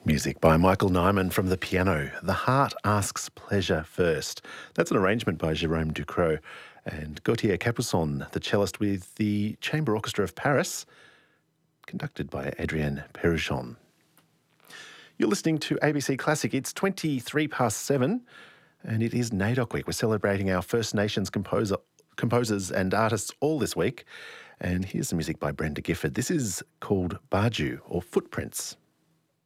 Music by Michael Nyman from the piano. The Heart Asks Pleasure First. That's an arrangement by Jérôme Ducrot and Gauthier Capuçon, the cellist with the Chamber Orchestra of Paris, conducted by Adrienne Perrichon. You're listening to ABC Classic. It's 7:23, and it is NAIDOC Week. We're celebrating our First Nations composers and artists all this week. And here's some music by Brenda Gifford. This is called Baju, or Footprints.